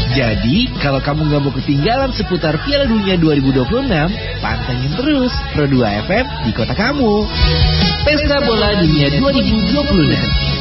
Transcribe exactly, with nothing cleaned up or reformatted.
Jadi, kalau kamu nggak mau ketinggalan seputar Piala Dunia dua ribu dua puluh enam, pantengin terus Pro dua F M di kota kamu. Pesta Bola Dunia dua ribu dua puluh enam.